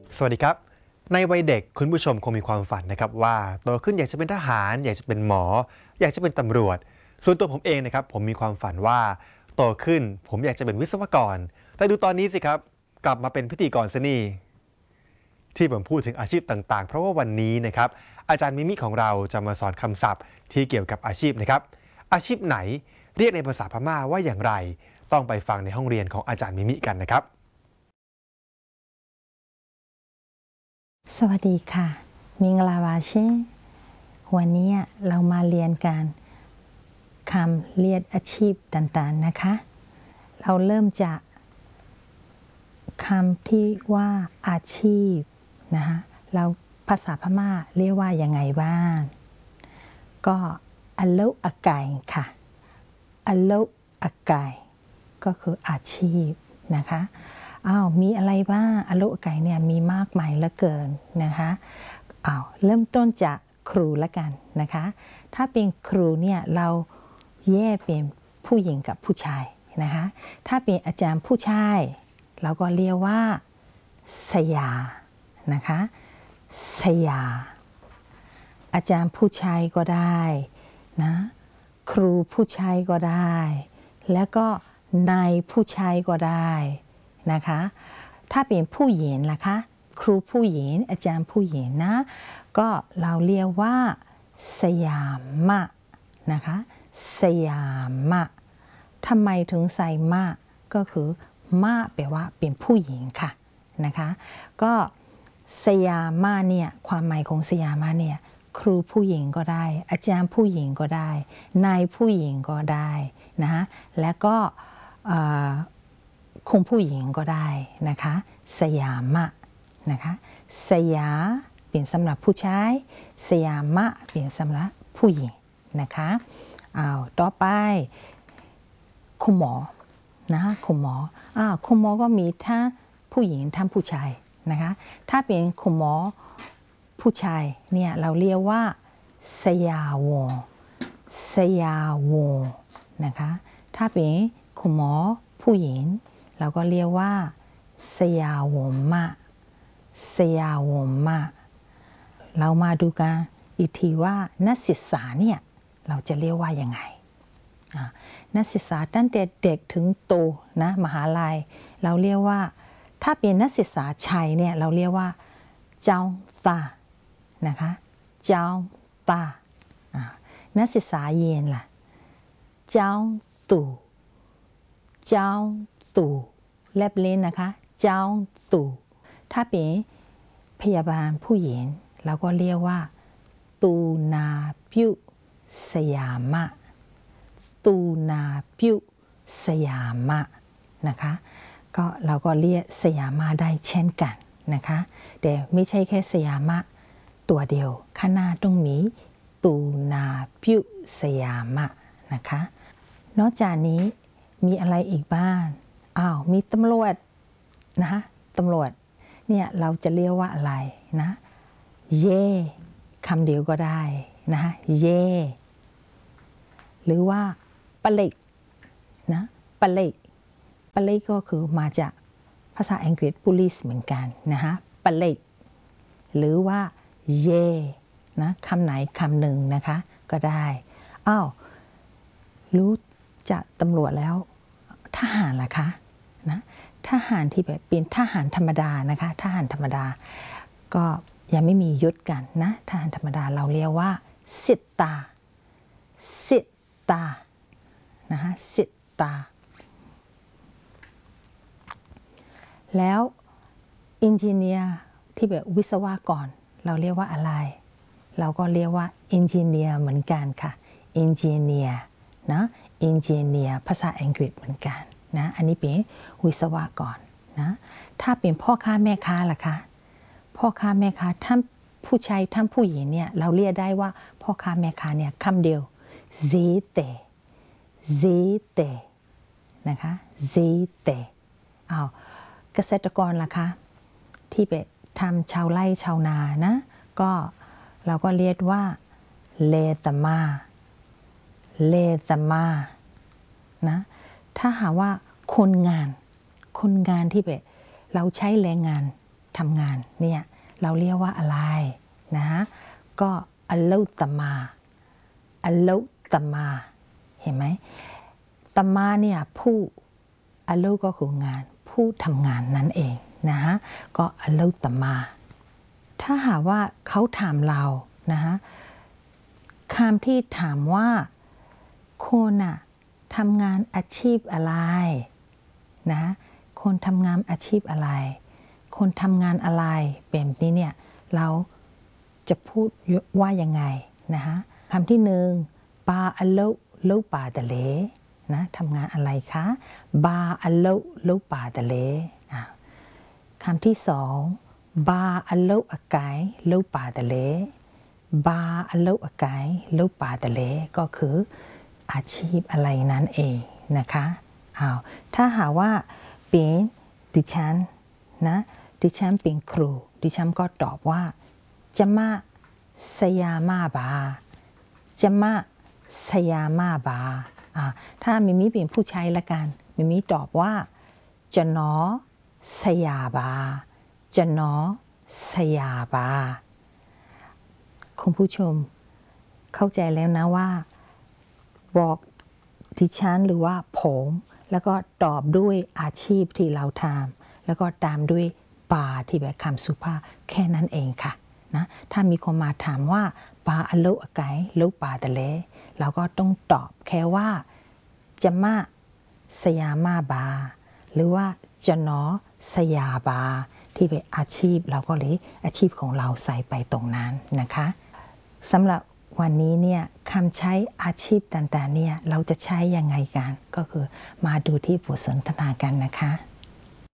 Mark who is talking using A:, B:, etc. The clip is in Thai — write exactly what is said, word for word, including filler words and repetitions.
A: สวัสดีครับในวัยเด็กคุณผู้ชมคงมีความฝันนะครับว่าโตขึ้นอยากจะเป็นทหารอยากจะเป็นหมออยากจะเป็นตำรวจส่วนตัวผมเองนะครับผมมีความฝันว่าโตขึ้นผมอยากจะเป็นวิศวกรแต่ดูตอนนี้สิครับกลับมาเป็นพิธีกรซะนี่ที่ผมพูดถึงอาชีพต่างๆเพราะว่าวันนี้นะครับอาจารย์มิมิของเราจะมาสอนคำศัพท์ที่เกี่ยวกับอาชีพนะครับอาชีพไหนเรียกในภาษาพม่าว่าอย่างไรต้องไปฟังในห้องเรียนของอาจารย์มิมิกันนะครับ
B: สวัสดีค่ะมิงลาวาเช่วันนี้เรามาเรียนการคำเรียกอาชีพต่างๆนะคะเราเริ่มจากคำที่ว่าอาชีพนะคะเราภาษาพม่าเรียกว่ายังไงบ้างก็อโลอากายค่ะอโลอากายก็คืออาชีพนะคะอ้าวมีอะไรบ้างอโลอากายเนี่ยมีมากมายเหลือเกินนะคะอ้าวเริ่มต้นจากครูละกันนะคะถ้าเป็นครูเนี่ยเราแยกเป็นผู้หญิงกับผู้ชายนะคะถ้าเป็นอาจารย์ผู้ชายเราก็เรียกว่าสยานะคะสยาอาจารย์ผู้ชายก็ได้นะครูผู้ชายก็ได้แล้วก็นายผู้ชายก็ได้นะคะถ้าเป็นผู้หญิงล่ะคะครูผู้หญิงอาจารย์ผู้หญิงนะก็เราเรียกว่าสยามะนะคะสยามะทำไมถึงใส่มะก็คือมะแปลว่าเป็นผู้หญิงค่ะนะคะก็สยามะเนี่ยความหมายของสยามะเนี่ยครูผู้หญิงก็ได้อาจารย์ผู้หญิงก็ได้นายผู้หญิงก็ได้นะแล้วก็คงผู้หญิงก็ได้นะคะสยามะนะคะสยาเป็นสำหรับผู้ชายสยามะเป็นสำหรับผู้หญิงนะคะอ้าวต่อไปคุณหมอนะคุณหมออ้าวคุณหมอก็มีทั้งผู้หญิงทั้งผู้ชายนะคะถ้าเป็นคุณหมอผู้ชายเนี่ยเราเรียกว่าสยาวงสยาวงนะคะถ้าเป็นคุณหมอผู้หญิงเราก็เรียกว่าสยาวงมะสยาวงมะเรามาดูกันอีกทีว่านักศึกษาเนี่ยเราจะเรียกว่ายังไงนักศึกษาตั้งแต่เด็กถึงโตนะมหาลัยเราเรียกว่าถ้าเป็นนักศึกษาชายเนี่ยเราเรียกว่าเจ้าตานะคะเจ้าตานักศึกษาเย็นล่ะเจ้าตู่เจ้าตู่แลบลิ้นนะคะเจ้าตู่ถ้าเป็นพยาบาลผู้หญิงเราก็เรียกว่าตูนาพิวสยามะตูนาพิวสยามะนะคะก็เราก็เรียกสยามะได้เช่นกันนะคะแต่ไม่ใช่แค่สยามะตัวเดียวข้างหน้าต้องมีตูนาพิวสยามะนะคะนอกจากนี้มีอะไรอีกบ้างอ้าวมีตำรวจนะคะตำรวจเนี่ยเราจะเรียกว่าอะไรนะเย่คำเดียวก็ได้นะคะเย่หรือว่าปลิกนะปลิกปลิกก็คือมาจากภาษาอังกฤษ police เหมือนกันนะคะปลิกหรือว่าเย่นะคำไหนคำหนึ่งนะคะก็ได้อ้าวรู้จักตำรวจแล้วทหารล่ะคะนะทหารที่แบบเป็นทหารธรรมดานะคะทหารธรรมดาก็ยังไม่มียศกันนะทหารธรรมดาเราเรียกว่าสิตตาสิตตานะคะสิตตาแล้วอินจิเนียร์ที่แบบวิศวกรเราเรียกว่าอะไรเราก็เรียกว่าอินจิเนียร์เหมือนกันค่ะอินจิเนียร์นะอินจิเนียร์ภาษาอังกฤษเหมือนกันนะอันนี้เป็นวิศวกรนะถ้าเป็นพ่อค้าแม่ค้าล่ะคะพ่อค้าแม่ค้าทั้งผู้ชายทั้งผู้หญิงเนี่ยเราเรียกได้ว่าพ่อค้าแม่ค้าเนี่ยคำเดียวเซเตเซเตนะคะเซเตอ้าวเกษตรกรล่ะคะที่ไปทำชาวไร่ชาวนานะก็เราก็เรียกว่าเลตมาเลตมานะถ้าหาว่าคนงานคนงานที่แบบเราใช้แรงงานทำงานเนี่ยเราเรียกว่าอะไรนะฮะก็อัลลุตมาอัลลุตมาเห็นไหมตมาเนี่ยผู้อัลลุก็คืองานผู้ทำงานนั่นเองนะฮะก็อัลลุตมาถ้าหากว่าเขาถามเรานะฮะคำที่ถามว่าคนอะทำงานอาชีพอะไรนะคนทำงานอาชีพอะไรคนทำงานอะไรแบบนี้เนี่ยเราจะพูดว่ายังไงนะฮะคำที่หนึ่งบาอัลลุลุปาตะเลนะทำงานอะไรคะบาอัลลุลุปาตะเลคำที่สองบาอัลลุอากายลุปาตะเลบาอัลลุอากายลุปาตะเลก็คืออาชีพอะไรนั่นเองนะคะอ้าวถ้าหากว่าเป็นดิฉันนะดิฉันเป็นครูดิฉันก็ตอบว่าจะมาสยามาบาจะมาสยามาบาอ่าถ้ามิมิเป็นผู้ชายละกันมิมิตอบว่าจะนอสยาบาจะนอสยาบาคุณผู้ชมเข้าใจแล้วนะว่าบอกดิฉันหรือว่าผมแล้วก็ตอบด้วยอาชีพที่เราทำแล้วก็ตามด้วยปาที่แบบคำสุภาพแค่นั้นเองค่ะนะถ้ามีคนมาถามว่าปาอัลลุอากายลุปาตะเลเราก็ต้องตอบแค่ว่าจะมาสยามาบาหรือว่าจะนอสยาบาที่เป็นอาชีพเราก็เลยอาชีพของเราใส่ไปตรงนั้นนะคะสำหรับวันนี้เนี่ยคำใช้อาชีพต่างๆเนี่ยเราจะใช้ยังไงกันก็คือมาดูที่บทสนทนากันนะคะ